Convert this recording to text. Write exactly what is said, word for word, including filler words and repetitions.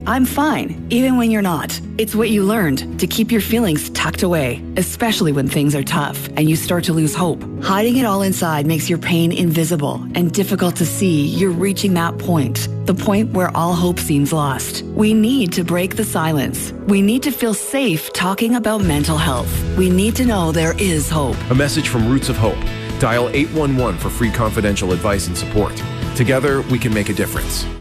I'm fine, even when you're not. It's what you learned to keep your feelings tucked away, especially when things are tough and you start to lose hope. Hiding it all inside makes your pain invisible and difficult to see. You're reaching that point, the point where all hope seems lost. We need to break the silence. We need to feel safe talking about mental health. We need to know there is hope. A message from Roots of Hope. Dial eight one one for free confidential advice and support. Together, we can make a difference.